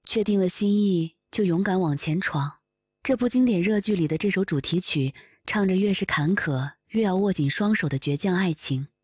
确定了心意，就勇敢往前闯。这部经典热剧里的这首主题曲，唱着越是坎坷，越要握紧双手的倔强爱情。